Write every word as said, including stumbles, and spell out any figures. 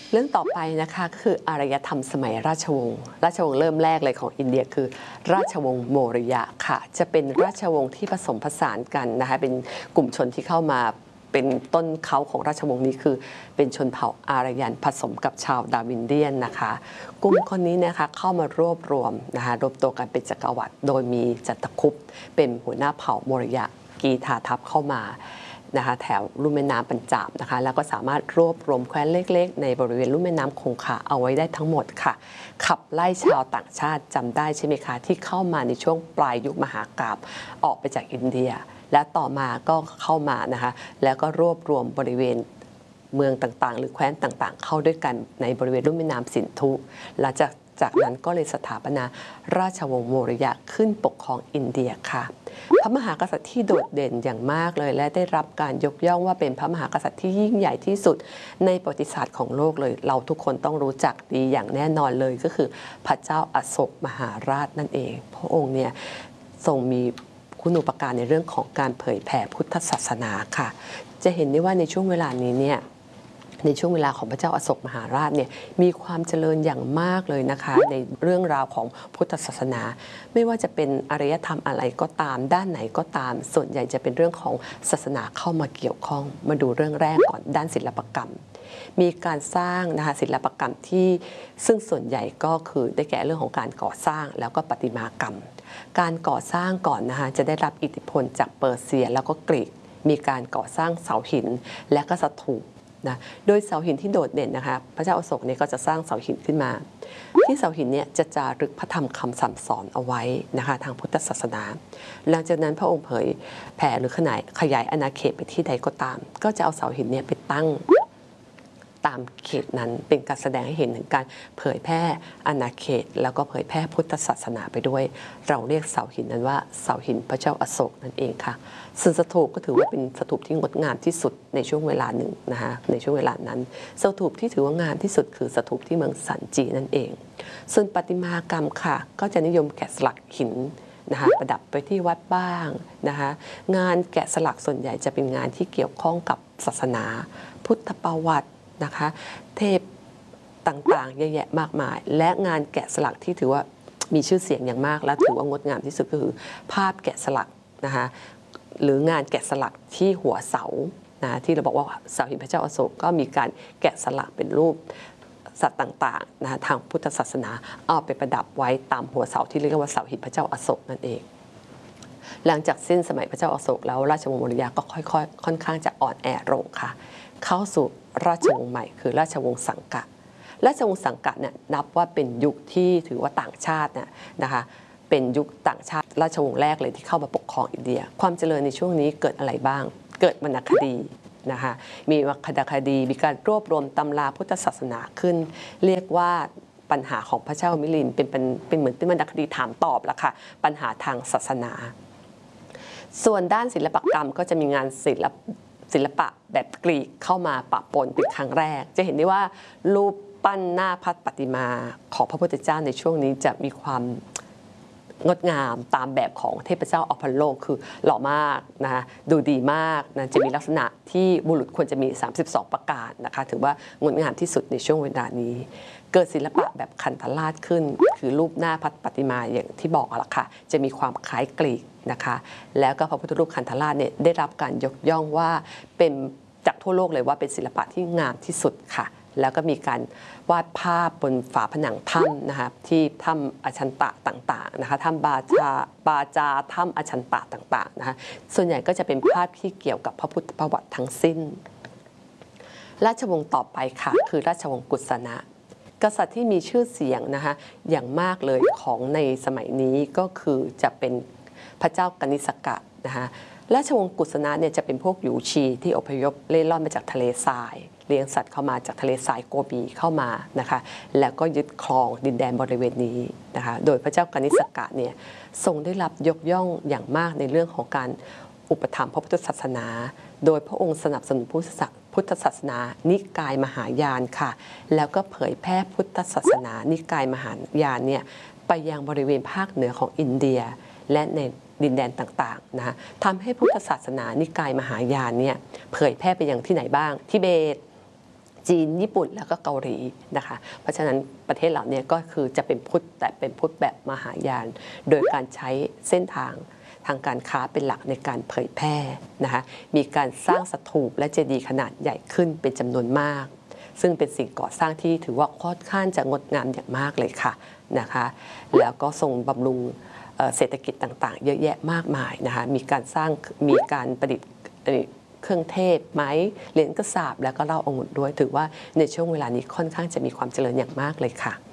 เรื่องต่อไปนะคะคืออารยธรรมสมัยราชวงศ์ราชวงศ์เริ่มแรกเลยของอินเดียคือราชวงศ์โมริยะค่ะจะเป็นราชวงศ์ที่ผสมผสานกันนะคะเป็นกลุ่มชนที่เข้ามาเป็นต้นเขาของราชวงศ์นี้คือเป็นชนเผ่าอารยันผสมกับชาวดาวินเดียนนะคะกลุ่มคนนี้นะคะเข้ามารวบรวมนะคะรวมตัวกันเป็นจักรวรรดิโดยมีจัตคุปเป็นหัวหน้าเผ่าโมริยะกีทาทัพเข้ามานะคะแถวลุ่มแม่น้ำปัญจาบนะคะแล้วก็สามารถรวบรวมแคว้นเล็กๆในบริเวณลุ่มแม่น้ำคงคาเอาไว้ได้ทั้งหมดค่ะขับไล่ชาวต่างชาติจำได้ใช่ไหมคะที่เข้ามาในช่วงปลายยุคมหากาพย์ออกไปจากอินเดียและต่อมาก็เข้ามานะคะแล้วก็รวบรวมบริเวณเมืองต่างๆหรือแคว้นต่างๆเข้าด้วยกันในบริเวณลุ่มแม่น้ำสินธุหลังจากจากนั้นก็เลยสถาปนาราชวงศ์โมริยะขึ้นปกครองอินเดียค่ะพระมหากษัตริย์ที่โดดเด่นอย่างมากเลยและได้รับการยกย่องว่าเป็นพระมหากษัตริย์ที่ยิ่งใหญ่ที่สุดในประวัติศาสตร์ของโลกเลยเราทุกคนต้องรู้จักดีอย่างแน่นอนเลยก็คือพระเจ้าอโศกมหาราชนั่นเองพระองค์เนี่ยทรงมีคุณูปการในเรื่องของการเผยแผ่พุทธศาสนาค่ะจะเห็นได้ว่าในช่วงเวลานี้เนี่ยในช่วงเวลาของพระเจ้าอโศกมหาราชเนี่ยมีความเจริญอย่างมากเลยนะคะในเรื่องราวของพุทธศาสนาไม่ว่าจะเป็นอารยธรรมอะไรก็ตามด้านไหนก็ตามส่วนใหญ่จะเป็นเรื่องของศาสนาเข้ามาเกี่ยวข้องมาดูเรื่องแรกก่อนด้านศิลปกรรมมีการสร้างนะคะศิลปกรรมที่ซึ่งส่วนใหญ่ก็คือได้แก่เรื่องของการก่อสร้างแล้วก็ประติมากรรมการก่อสร้างก่อนนะคะจะได้รับอิทธิพลจากเปอร์เซียแล้วก็กรีกมีการก่อสร้างเสาหินและก็สถูปนะโดยเสาหินที่โดดเด่นนะคะพระเจ้าอโศกเนี่ยก็จะสร้างเสาหินขึ้นมาที่เสาหินเนี่ยจะจารึกพระธรรมคำสั่งสอนเอาไว้นะคะทางพุทธศาสนาหลังจากนั้นพระองค์เผยแผ่หรือขยายขยายอาณาเขตไปที่ใดก็ตามก็จะเอาเสาหินเนี่ยไปตั้งตามเขตนั้นเป็นการแสดงให้เห็นถึงการเผยแพร่อาณาเขตแล้วก็เผยแพร่พุทธศาสนาไปด้วยเราเรียกเสาหินนั้นว่าเสาหินพระเจ้าอโศกนั่นเองค่ะซึ่งสถูปก็ถือว่าเป็นสถูปที่งดงามที่สุดในช่วงเวลาหนึ่งนะคะในช่วงเวลานั้นสถูปที่ถือว่างามที่สุดคือสถูปที่เมืองสันจีนั่นเองส่วนประติมากรรมค่ะก็จะนิยมแกะสลักหินนะคะประดับไปที่วัดบ้างนะคะงานแกะสลักส่วนใหญ่จะเป็นงานที่เกี่ยวข้องกับศาสนาพุทธประวัตินะคะเทพต่างๆเยอะแยะมากมายและงานแกะสลักที่ถือว่ามีชื่อเสียงอย่างมากและถือว่างดงามที่สุดก็คือภาพแกะสลักนะคะหรืองานแกะสลักที่หัวเสานะที่เราบอกว่าเสาหินพระเจ้าอโศกก็มีการแกะสลักเป็นรูปสัตว์ต่างๆนะทางพุทธศาสนาเอาไปประดับไว้ตามหัวเสาที่เรียกว่าเสาหินพระเจ้าอโศกนั่นเองหลังจากสิ้นสมัยพระเจ้าอโศกแล้วราชวงศ์โมริยะก็ค่อยๆค่อนข้างจะอ่อนแอลงค่ะเข้าสู่ราชวงศ์ใหม่คือราชวงศ์สังกะราชวงศ์สังกะเนี่ยนับว่าเป็นยุคที่ถือว่าต่างชาติเนี่ยนะคะเป็นยุคต่างชาติราชวงศ์แรกเลยที่เข้ามาปกครองอินเดียความเจริญในช่วงนี้เกิดอะไรบ้างเกิดวรรณคดีนะคะมีวรรณคดีมีการรวบรวมตำราพุทธศาสนาขึ้นเรียกว่าปัญหาของพระเจ้ามิลินเป็นเป็นเป็นเหมือนเป็นวรรณคดีถามตอบละค่ะปัญหาทางศาสนาส่วนด้านศิลปกรรมก็จะมีงานศิลปศิลปะแบบกรีกเข้ามาปะปนเป็นครั้งแรกจะเห็นได้ว่ารูปปั้นหน้าพัดประติมาของพระพุทธเจ้าในช่วงนี้จะมีความงดงามตามแบบของเทพเจ้าอพอลโลคือหล่อมากนะคะดูดีมากนะจะมีลักษณะที่บุรุษควรจะมีสามสิบสองประการนะคะถือว่างดงามที่สุดในช่วงเวลานี้เกิดศิลปะแบบคันธราชขึ้นคือรูปหน้าพัดประติมาอย่างที่บอกละค่ะจะมีความคล้ายกรีกนะคะแล้วก็พระพุทธรูปคันธราชเนี่ยได้รับการยกย่องว่าเป็นจากทั่วโลกเลยว่าเป็นศิลปะที่งามที่สุดค่ะแล้วก็มีการวาดภาพบนฝาผนังถ้ำนะคะที่ถ้ำอชันตะต่างๆนะคะถ้ำบาจาบาจาถ้ำอชันตะต่างๆนะคะส่วนใหญ่ก็จะเป็นภาพที่เกี่ยวกับพระพุทธประวัติทั้งสิ้นราชวงศ์ต่อไปค่ะคือราชวงศ์กุษณะกษัตริย์ที่มีชื่อเสียงนะคะอย่างมากเลยของในสมัยนี้ก็คือจะเป็นพระเจ้ากนิษกะนะคะราชวงศ์กุษณะเนี่ยจะเป็นพวกหยูชีที่อพยพเล่ร่อนมาจากทะเลทรายเลี้ยงสัตว์เข้ามาจากทะเลทรายโกบีเข้ามานะคะแล้วก็ยึดครองดินแดนบริเวณนี้นะคะโดยพระเจ้ากนิษกะเนี่ยทรงได้รับยกย่องอย่างมากในเรื่องของการอุปถัมภ์พระพุทธศาสนาโดยพระองค์สนับสนุนพุทธศาสนานิกายมหายานค่ะแล้วก็เผยแพร่พุทธศาสนานิกายมหายานเนี่ยไปยังบริเวณภาคเหนือของอินเดียและในดินแดนต่างๆนะคะทำให้พุทธศาสนานิกายมหายานเนี่ยเผยแพร่ไปยังที่ไหนบ้างทิเบตจีนญี่ปุ่นแล้วก็เกาหลีนะคะเพราะฉะนั้นประเทศเหล่านี้ก็คือจะเป็นพุทธแต่เป็นพุทธแบบมหายานโดยการใช้เส้นทางทางการค้าเป็นหลักในการเผยแพร่นะคะมีการสร้างสถูปและเจดีย์ขนาดใหญ่ขึ้นเป็นจำนวนมากซึ่งเป็นสิ่งก่อสร้างที่ถือว่าค่อนข้างจะงดงามอย่างมากเลยค่ะนะคะแล้วก็ทรงบำรุงเศรษฐกิจต่างๆเยอะแยะมากมายนะคะมีการสร้างมีการประดิษฐ์เครื่องเทศไม้เหรียญกระสาบแล้วก็เหล้าองุ่นด้วยถือว่าในช่วงเวลานี้ค่อนข้างจะมีความเจริญอย่างมากเลยค่ะ